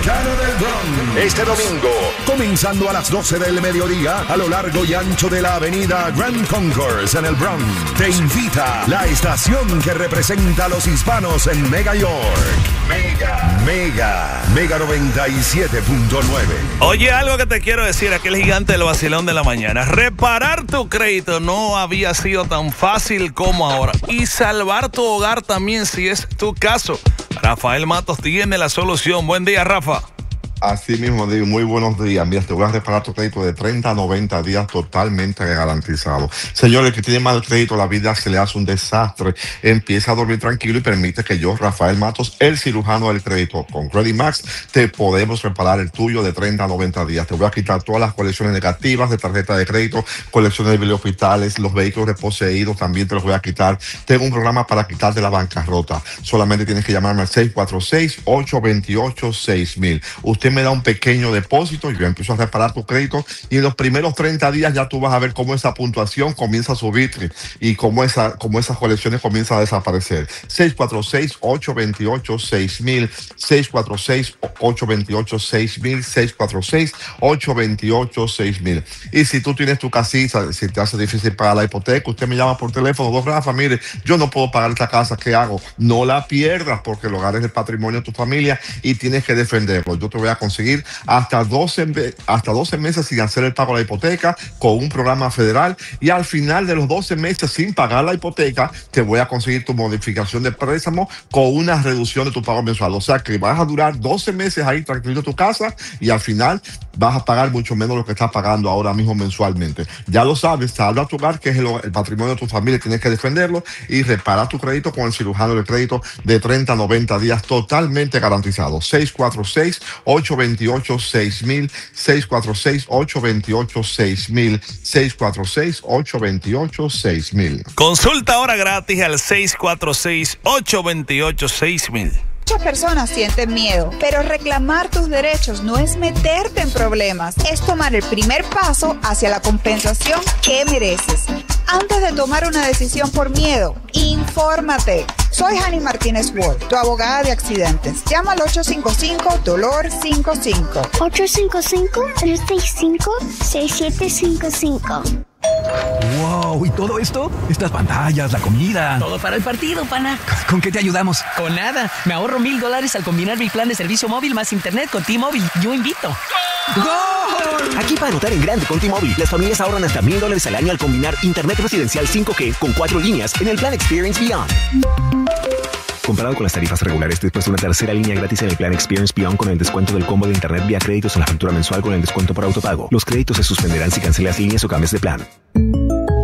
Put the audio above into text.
Mexicano del Bronx. Este domingo, comenzando a las 12 del mediodía, a lo largo y ancho de la avenida Grand Concourse en el Bronx, te invita la estación que representa a los hispanos en Mega York. Mega 97.9. Oye, algo que te quiero decir, aquel gigante del vacilón de la mañana. Reparar tu crédito no había sido tan fácil como ahora. Y salvar tu hogar también, si es tu caso. Rafael Matos tiene la solución. Buen día, Rafa. Así mismo, digo, muy buenos días. Mira, te voy a reparar tu crédito de 30 a 90 días totalmente garantizado. Señores, que tiene mal crédito, la vida se le hace un desastre. Empieza a dormir tranquilo y permite que yo, Rafael Matos, el cirujano del crédito, con Credit Max, te podemos reparar el tuyo de 30 a 90 días. Te voy a quitar todas las colecciones negativas de tarjeta de crédito, colecciones de biles hospitales, los vehículos reposeídos, también te los voy a quitar. Tengo un programa para quitarte la bancarrota. Solamente tienes que llamarme al 646-828-6000. Usted me da un pequeño depósito y yo empiezo a reparar tu crédito y en los primeros 30 días ya tú vas a ver cómo esa puntuación comienza a subir y cómo esas colecciones comienzan a desaparecer. 646-828-6000, 646-828-6000, 646-828-6000. Y si tú tienes tu casita, si te hace difícil pagar la hipoteca, usted me llama por teléfono: Don Rafa, mire, yo no puedo pagar esta casa, ¿qué hago? No la pierdas, porque el hogar es el patrimonio de tu familia y tienes que defenderlo. Yo te voy a conseguir hasta 12 meses sin hacer el pago de la hipoteca con un programa federal, y al final de los 12 meses sin pagar la hipoteca te voy a conseguir tu modificación de préstamo con una reducción de tu pago mensual. O sea que vas a durar 12 meses ahí tranquilo en tu casa y al final vas a pagar mucho menos lo que estás pagando ahora mismo mensualmente. Ya lo sabes, salva tu hogar, que es el patrimonio de tu familia, tienes que defenderlo, y repara tu crédito con el cirujano del crédito de 30 a 90 días totalmente garantizado. 646-828-6000, 646-828-6000, 646-828-6000. Consulta ahora gratis al 646-828-6000. Muchas personas sienten miedo, pero reclamar tus derechos no es meterte en problemas, es tomar el primer paso hacia la compensación que mereces. Antes de tomar una decisión por miedo, infórmate. Soy Jani Martínez Ward, tu abogada de accidentes. Llama al 855-DOLOR55. 855-365-6755. ¡Wow! ¿Y todo esto? Estas pantallas, la comida. Todo para el partido, pana. ¿Con qué te ayudamos? Con nada. Me ahorro $1,000 al combinar mi plan de servicio móvil más internet con T-Mobile. Yo invito. ¡Gol! Aquí para anotar en grande con T-Mobile, las familias ahorran hasta $1,000 al año al combinar internet residencial 5G con 4 líneas en el plan Experience Beyond. Comparado con las tarifas regulares, después de una tercera línea gratis en el plan Experience Beyond con el descuento del combo de internet vía créditos en la factura mensual con el descuento por autopago. Los créditos se suspenderán si cancelas líneas o cambias de plan.